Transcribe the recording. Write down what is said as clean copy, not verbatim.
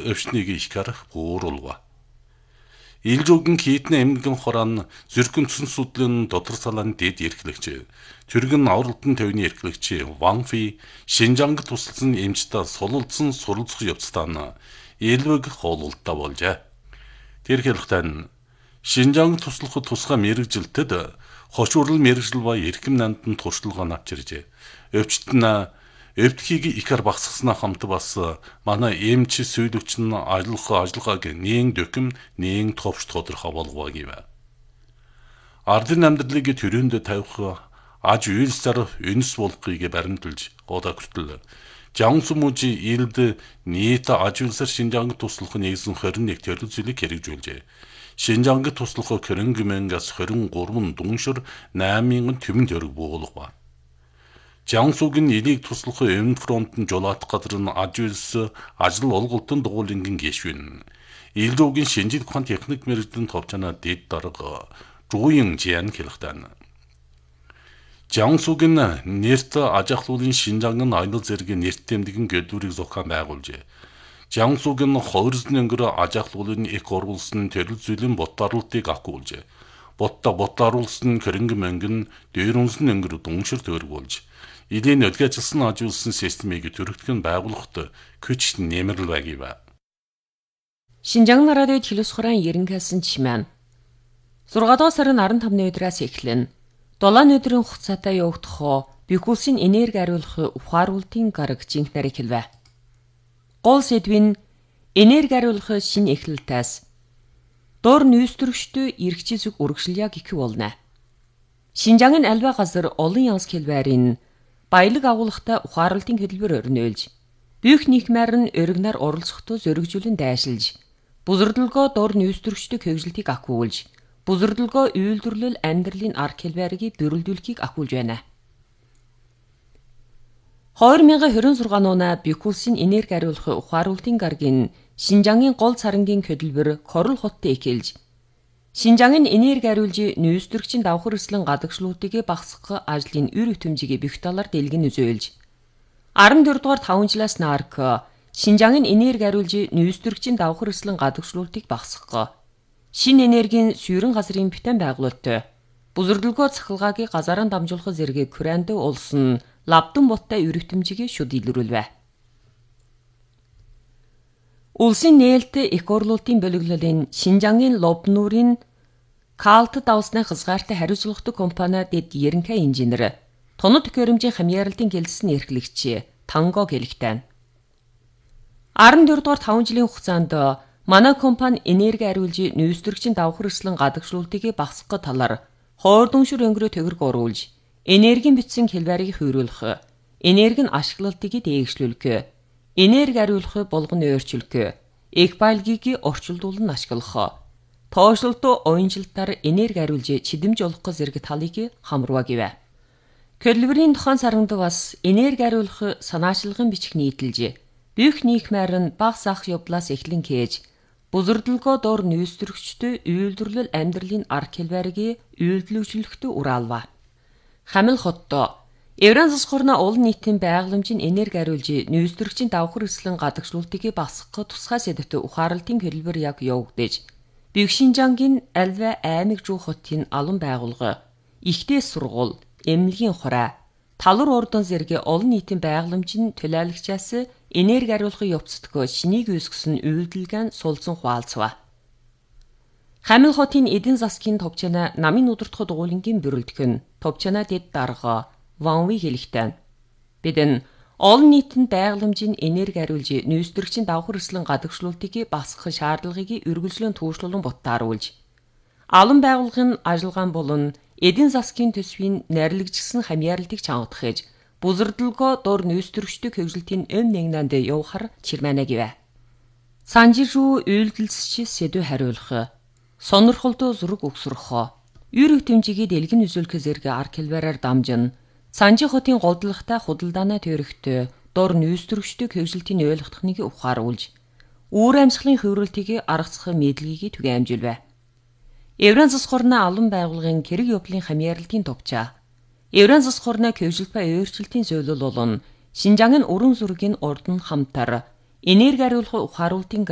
өвчнийг ихкар буурулва. Илжүүгэн хитнэ эмгэн хоран зүрхэн цэн судлын дотор салааны дэд эрхлэгч түргэн авралтын төвний эрхлэгч Ван Фи Шинжангд тусалсан эмчтэй сулалдсан суралцах явцдаа элвэг хоололттой болжээ. Тэр хэлэхдээ Шинжанг туслахад тусгай мэрэгжилтэд хошуурл мэрэгжил ба эрхэм нандин туршлагаа авчиржээ. Өвчт нь эвдхийг ихэр багсгаснаа хамт бас манай эмч сөйлөгч нь ажиллагааг нээн дөкөм нээн товч тодорхой болгоо гэв. Ардын амьдралыг төрөнд тавих аж үйлсээр үнс болохыг баримталж одогтол Жансумужи илд нийт аж үйлсээр Шинжанг туслах нэгэн 21 төрөл зүйлийг хэрэгжүүлжээ. Шинжанг туслах Кэрэнгмэнгээс 23 дүншөр 8,000 төмөн төгрөг буулгав. Жансугийн илийг туслах Эмн фронтын жолоот газар нь аж үйлс ажил олголтын дугуулингийн гишүүн. Илжүүгийн шинжил ухаан техник мэргэжлийн товчноо дэд дарга Жуян Жиан хэлэхдээ Жансугийн нэрт аж ахлуулын Шинжангын аялал зэргийн нэрт тэмдэгэн гэдлүүрийг зохион байгуулжээ. Жансугийн 20 өнгөр аж ахлуулын их оруулсан төрөл зүйлийн ботарлтыг ахгуулжээ. Ботаруулсан Кэрэнгмэнг дээрүнсэн өнгөр дүншир төргүүлж илийн өдгөөжилсэн аж үйлсэн системийг төрөгдөх нь байгуулахад күч нэмэрл байгив. Шинжаан радиод хэлс хорон ерөнхийсэн чимэн 6 дугаар сарын 15-ны өдрөөс эхлэн 7 өдрийн хугацаатай явагдах Бикулсын энерги ариулах ухааруултын гараг жинхнэрийг хэлвэ. Гол сэдвийн энерги ариулах шинэ эхлэлтээс дор нүүстрэгчдөө эргэжил зүг үргэлжлэе гэх болно. Шинжаангийн альва газар олон янз хэлбэрийн баялаг агуулгатай ухаарлтын хөтөлбөр өрнөөлж, бүх нийгмээр нь өргөнөр оролцохдоо зөргижүүлэн дайшилж, бузардалгоо дор нүүстрэгчдөө хөгжилтийг ахгуулж, бузардалгоо үйлдвэрлэл амьдралын арга хэлбэрийг дөрвөлдүүлэхийг ахгуулж байна. 2026 оноо Бикулсын энерги ариулах ухааруултын гарагийн Шинжаангийн гол царангийн хөтөлбөр Корол хоттой эхэлж, Шинжаангийн энерги ариулж нүүстрэгчийн давхар эслэн гадагшлуудыг багасгах ажлын үр өтөмжийг бүх талаар дэлгэн үзүүлж, 14 дугаар 5 жилээс нарк Шинжаангийн энерги ариулж нүүстрэгчийн давхар эслэн гадагшлуудыг багасгах, шинэ энергийн сүйрэн газрын бүтээн байгуулалт, бузардалгоо цахилгааг газараа дамжуулах зэрэг Куранд улсын лавдан боттой үр өтөмжийг шүд илрүүлвэ. Улсын нээлт их орлуулалтын бөлөглөлийн Шинжаангийн Лобнуурын Калт давсны хязгаартай хариуцлагатай компани дэд ерөнхий инженер тоног төхөөрөмжийн хамьяаралтын гэлсэн эрхлэгч Танго гэлэгтэй. 14 дугаар 5 жилийн хугацаанд манай компани энерги ариулж нүүстрэгчийн давхар эслэн гадагшлуултыг багасгах талаар хойрдоншир өнгөрөө төгрөг оруулж, энергийн бичсэн хэлбэрийг хүйрүүлэх, энергийн ашиглалтыг дээгшлүүлэх, энерги ариулах болгоны өөрчлөх, их баялагийг орчилдуулан ашиглах, тоошлолтоо уянжилтаар энерги ариулж чидэмж олох зэрэг талыг хамруулва гэв. Хөтөлбөрийн тухайн саранд бас энерги ариулах санаачлагын бичих нийтэлж, бүх нийгмээр нь баг сах явдлаас эхлэн кээж, бузардалгоо дор нүүстрэгчдөө үйлдвэрлэл амьдралын арга хэлбэрийг үйлдвэрлэжүүлэхдээ ураалва. Хамил хотто Евран засгуурна олон нийтийн байгууламжийн энерги ариулж нүүстрэгчийн давхар эслэн гадагшлуултыг багасгах тусгай сэдвт ухаарлтын хөтөлбөр яг явагдаж, Бэг Шинжаангийн альва аймаг жуу хотын алан байгууллага, ихтэй сургууль, эмнэлгийн хураа, талар урдан зэрэг олон нийтийн байгууламжийн төлөөлөгчөөс энерги ариулахын явцдагөө шинийг үүсгэсэн үйлдэлгэн сулзан хуваалцва. Хамил хотын эдийн засгийн товчона намын удирдах дугуулингийн бүрэлдэхүүн товчона дэд дарга Ван Ви хэлэхдээ бид энэ олон нийтэнд байгууламжийн энерги ариулж нүүстрэгчийн давхар эслэн гадагшлуултыг багасгах шаардлагыг үргэлжлэн туушруулан бутааруулж, алан байгууллагын ажиллагаан болон эдийн засгийн төсвийн найрлагжсан хамьяаралтыг чангадах гэж бузардалгоо дор нүүстрэгчдийн хөгжилтийн өм нэгнэнд явахар чирмэнэ гэв. Санжируу үйлдэлсч сэдв хариулах, сонирхолтой зураг өгсөрөх, үр өтөмжийг дэлгэн үзүүлэх зэрэг арга хэлбэрээр дамжин, Санжи хотын голдлогтой худалдааны төрөгт дор нүүстрэгчдийн хөгжилтийн ойлгохныг ухааруулж, үүр амьсгалын хөврөлтийг аргацах мэдлэгийг түгээмжилвэ. Евран засгуурна алан байгууллагын хэрэг явдлын хамьяаралтын товчаа, Евран засгуурна хөгжилт ба өөрчлөлтийн зөвлөл болон Шинжаангийн уран зургийн урд нь хамтар энерги ариулах ухааруултын